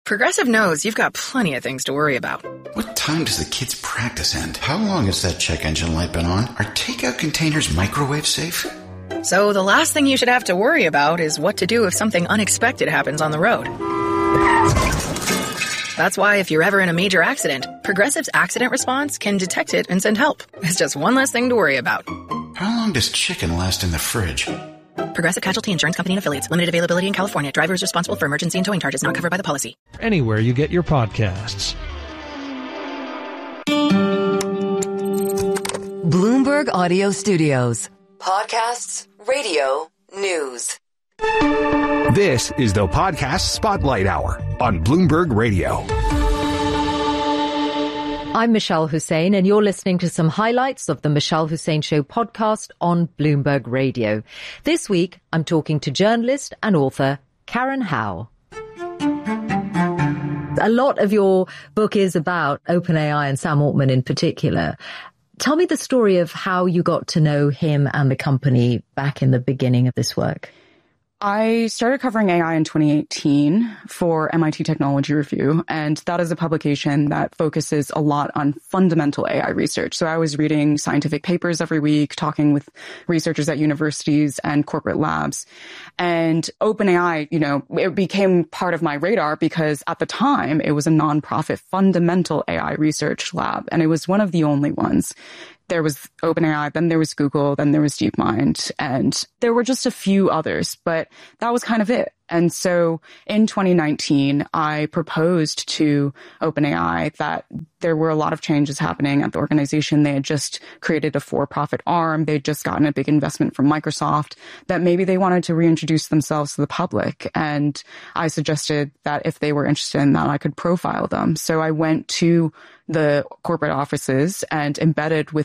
Progressive knows you've got plenty of things to worry about. What time does the kids' practice end? How long has that check engine light been on? Are takeout containers microwave safe? So the last thing you should have to worry about is what to do if something unexpected happens on the road. That's why if you're ever in a major accident, Progressive's accident response can detect it and send help. It's just one less thing to worry about. How long does chicken last in the fridge? Progressive Casualty Insurance Company and Affiliates. Limited availability in California. Driver is responsible for emergency and towing charges not covered by the policy. Anywhere you get your podcasts. Bloomberg Audio Studios. Podcasts, radio, news. This is the Podcast Spotlight Hour on Bloomberg Radio. I'm Michelle Hussein, and you're listening to some highlights of the Michelle Hussein Show podcast on Bloomberg Radio. This week, I'm talking to journalist and author Karen Hao. A lot of your book is about OpenAI and Sam Altman in particular. Tell me the story of how you got to know him and the company back in the beginning of this work. I started covering AI in 2018 for MIT Technology Review, and that is a publication that focuses a lot on fundamental AI research. So I was reading scientific papers every week, talking with researchers at universities and corporate labs. And OpenAI, it became part of my radar because at the time it was a nonprofit fundamental AI research lab, and it was one of the only ones. There was OpenAI, then there was Google, then there was DeepMind, and there were just a few others, but that was kind of it. And so in 2019, I proposed to OpenAI that there were a lot of changes happening at the organization. They had just created a for-profit arm. They'd just gotten a big investment from Microsoft, that maybe they wanted to reintroduce themselves to the public. And I suggested that if they were interested in that, I could profile them. So I went to the corporate offices and embedded with